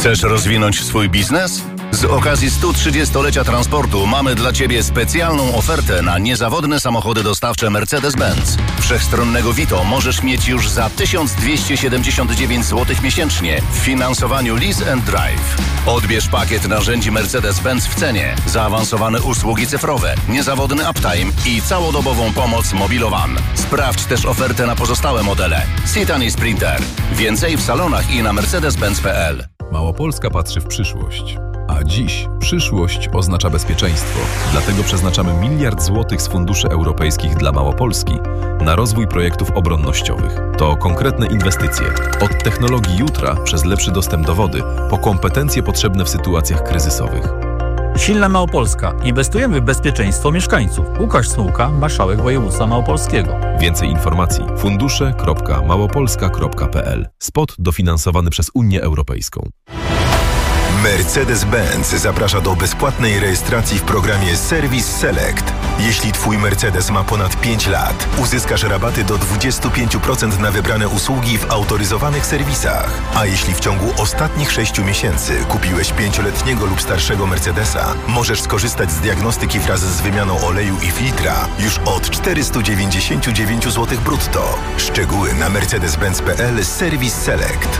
Chcesz rozwinąć swój biznes? Z okazji 130-lecia transportu mamy dla Ciebie specjalną ofertę na niezawodne samochody dostawcze Mercedes-Benz. Wszechstronnego Vito możesz mieć już za 1279 zł miesięcznie w finansowaniu Lease and Drive. Odbierz pakiet narzędzi Mercedes-Benz w cenie, zaawansowane usługi cyfrowe, niezawodny uptime i całodobową pomoc Mobilowan. Sprawdź też ofertę na pozostałe modele. Citan i Sprinter. Więcej w salonach i na mercedes-benz.pl. Małopolska patrzy w przyszłość. A dziś przyszłość oznacza bezpieczeństwo. Dlatego przeznaczamy 1 miliard złotych z funduszy europejskich dla Małopolski na rozwój projektów obronnościowych. To konkretne inwestycje. Od technologii jutra przez lepszy dostęp do wody, po kompetencje potrzebne w sytuacjach kryzysowych. Silna Małopolska. Inwestujemy w bezpieczeństwo mieszkańców. Łukasz Smułka, marszałek województwa małopolskiego. Więcej informacji fundusze.małopolska.pl. Spot dofinansowany przez Unię Europejską. Mercedes-Benz zaprasza do bezpłatnej rejestracji w programie Service Select. Jeśli Twój Mercedes ma ponad 5 lat, uzyskasz rabaty do 25% na wybrane usługi w autoryzowanych serwisach. A jeśli w ciągu ostatnich 6 miesięcy kupiłeś 5-letniego lub starszego Mercedesa, możesz skorzystać z diagnostyki wraz z wymianą oleju i filtra już od 499 zł brutto. Szczegóły na mercedes-benz.pl Service Select.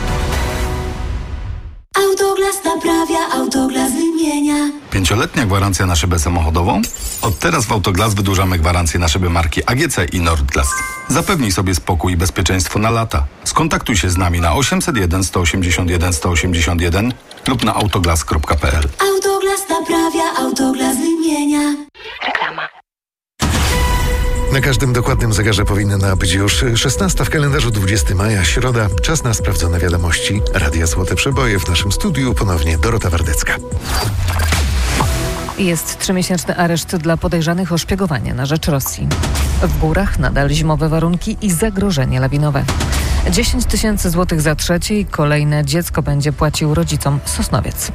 Autoglas naprawia, Autoglas wymienia. 5-letnia gwarancja na szybę samochodową? Od teraz w Autoglas wydłużamy gwarancję na szyby marki AGC i Nordglas. Zapewnij sobie spokój i bezpieczeństwo na lata. Skontaktuj się z nami na 801 181 181 lub na autoglas.pl. Autoglas naprawia, Autoglas wymienia. Reklama. Na każdym dokładnym zegarze powinna być już 16 w kalendarzu, 20 maja, środa. Czas na sprawdzone wiadomości. Radia Złote Przeboje. W naszym studiu ponownie Dorota Wardecka. Jest 3-miesięczny areszt dla podejrzanych o szpiegowanie na rzecz Rosji. W górach nadal zimowe warunki i zagrożenie lawinowe. 10 000 złotych za trzecie i kolejne dziecko będzie płacił rodzicom Sosnowiec.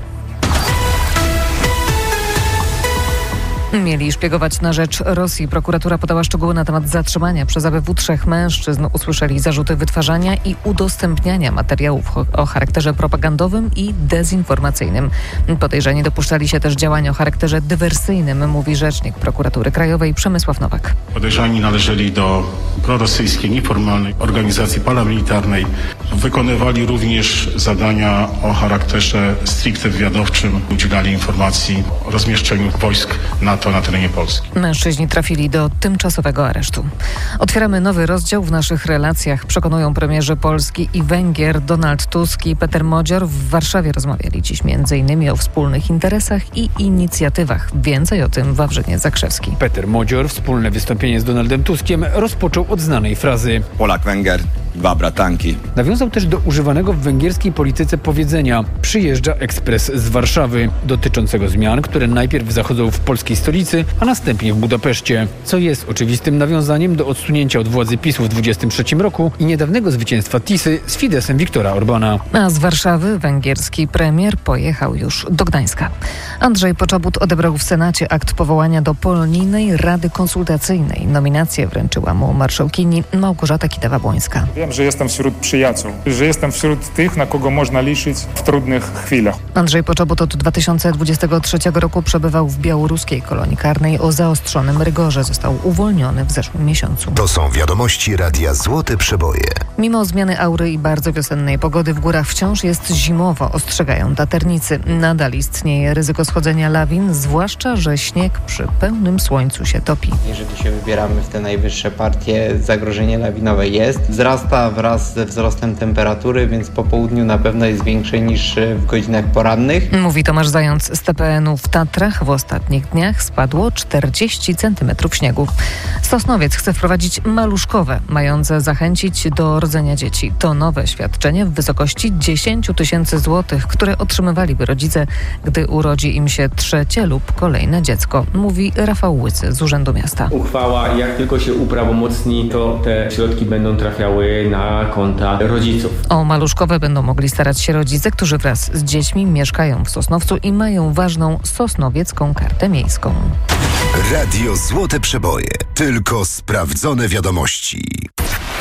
Mieli szpiegować na rzecz Rosji. Prokuratura podała szczegóły na temat zatrzymania przez ABW 3 mężczyzn. Usłyszeli zarzuty wytwarzania i udostępniania materiałów o charakterze propagandowym i dezinformacyjnym. Podejrzani dopuszczali się też działań o charakterze dywersyjnym, mówi rzecznik Prokuratury Krajowej Przemysław Nowak. Podejrzani należeli do prorosyjskiej, nieformalnej organizacji paramilitarnej. Wykonywali również zadania o charakterze stricte wywiadowczym. Udzielali informacji o rozmieszczeniu wojsk NATO na terenie Polski. Mężczyźni trafili do tymczasowego aresztu. Otwieramy nowy rozdział w naszych relacjach, przekonują premierzy Polski i Węgier. Donald Tusk i Peter Modzior w Warszawie rozmawiali dziś m.in. o wspólnych interesach i inicjatywach. Więcej o tym Wawrzyniec Zakrzewski. Peter Modzior wspólne wystąpienie z Donaldem Tuskiem rozpoczął od znanej frazy: Polak-Węgier, 2 bratanki. Nawiązał też do używanego w węgierskiej polityce powiedzenia: przyjeżdża ekspres z Warszawy, dotyczącego zmian, które najpierw zachodzą w polskiej stolicy, a następnie w Budapeszcie. Co jest oczywistym nawiązaniem do odsunięcia od władzy PiS-u w 2023 roku i niedawnego zwycięstwa Tisy z Fideszem Viktora Orbana. A z Warszawy węgierski premier pojechał już do Gdańska. Andrzej Poczobut odebrał w Senacie akt powołania do Polonijnej Rady Konsultacyjnej. Nominację wręczyła mu marszałkini Małgorzata Kidawa-Błońska. Wiem, że jestem wśród przyjaciół, że jestem wśród tych, na kogo można liczyć w trudnych chwilach. Andrzej Poczobut od 2023 roku przebywał w białoruskiej kolonii karnej o zaostrzonym rygorze. Został uwolniony w zeszłym miesiącu. To są wiadomości Radia Złote Przeboje. Mimo zmiany aury i bardzo wiosennej pogody w górach wciąż jest zimowo, ostrzegają taternicy. Nadal istnieje ryzyko schodzenia lawin, zwłaszcza że śnieg przy pełnym słońcu się topi. Jeżeli się wybieramy w te najwyższe partie, zagrożenie lawinowe jest. Wzrasta wraz ze wzrostem temperatury, więc po południu na pewno jest większe niż w godzinach porannych. Mówi Tomasz Zając z TPN-u. W Tatrach w ostatnich dniach spadło 40 cm śniegu. Sosnowiec chce wprowadzić maluszkowe, mające zachęcić do rodzenia dzieci. To nowe świadczenie w wysokości 10 000 złotych, które otrzymywaliby rodzice, gdy urodzi im się trzecie lub kolejne dziecko, mówi Rafał Łycy z Urzędu Miasta. Uchwała, jak tylko się uprawomocni, to te środki będą trafiały na konta rodziców. O maluszkowe będą mogli starać się rodzice, którzy wraz z dziećmi mieszkają w Sosnowcu i mają ważną sosnowiecką kartę miejską. Radio Złote Przeboje. Tylko sprawdzone wiadomości.